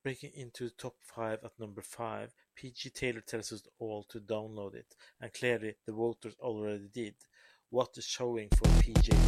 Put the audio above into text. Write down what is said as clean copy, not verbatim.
Breaking into the top 5 at number 5, PG Taylor tells us all to download it, and clearly the voters already did. What is showing for PJ